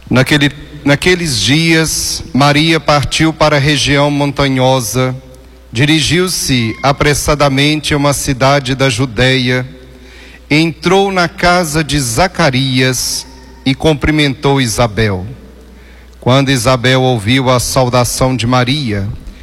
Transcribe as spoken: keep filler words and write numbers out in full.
Naquele, naqueles dias, Maria partiu para a região montanhosa, dirigiu-se apressadamente a uma cidade da Judeia, entrou na casa de Zacarias e cumprimentou Isabel. Quando Isabel ouviu a saudação de Maria,